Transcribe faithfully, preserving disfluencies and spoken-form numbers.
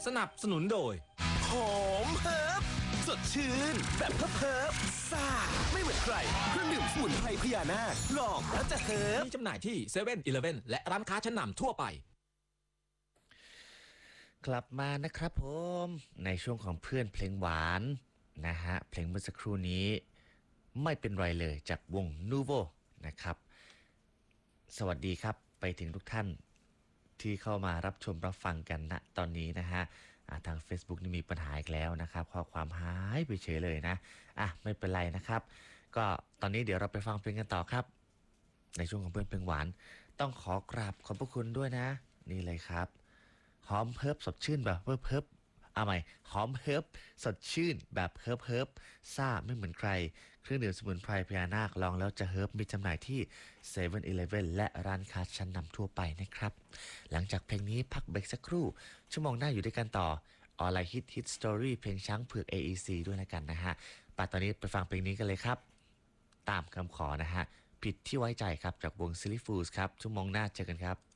สนับสนุนโดยหอมเฮิร์บสดชื่นแบบเฮิร์บเฮิร์บซ่าไม่เหมือนใครเครื่องดื่มสมุนไพรพญานาคลองแล้วจะเฮิร์บมีจำหน่ายที่เซเว่นอีเลฟเว่นและร้านค้าชั้นนำทั่วไปกลับมานะครับผมในช่วงของเพื่อนเพลงหวานนะฮะเพลงเมื่อสักครู่นี้ไม่เป็นไรเลยจากวง Nuvo นะครับสวัสดีครับไปถึงทุกท่านที่เข้ามารับชมรับฟังกันณนะตอนนี้นะฮะทาง Facebook นี่มีปัญหาอีกแล้วนะครับข้อความหายไปเฉยเลยนะอ่ะไม่เป็นไรนะครับก็ตอนนี้เดี๋ยวเราไปฟังเพลงกันต่อครับในช่วงของเพื่อนเพลงหวานต้องขอกราบขอบพระคุณด้วยนะนี่เลยครับหอมเฮิบสดชื่นแบบเฮิบเฮิบเอาใหม่หอมเฮิบสดชื่นแบบเฮิบเฮิบซ่าไม่เหมือนใครเครื่องดื่มสมุนไพรพญานาคลองแล้วจะเฮิบมีจำหน่ายที่ เซเว่นอีเลฟเว่น และร้านค้าชั้นนำทั่วไปนะครับหลังจากเพลงนี้พักเบรกสักครู่ชั่วโมงหน้าอยู่ด้วยกันต่อออนไลน์ฮิตฮิตสตอรี่เพลงช้างเผือก เอ อี ซี ด้วยแล้วกันนะฮะป่ะตอนนี้ไปฟังเพลงนี้กันเลยครับตามคำขอนะฮะผิดที่ไว้ใจครับจากวง Silly Fools ครับชั่วโมงหน้าเจอกันครับ